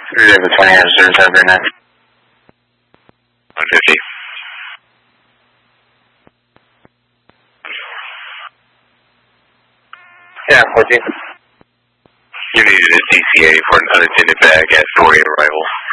Reserve the 20 hours, reserve right now. 150. Yeah, 14. You needed a DCA for an unattended bag at 4 arrival.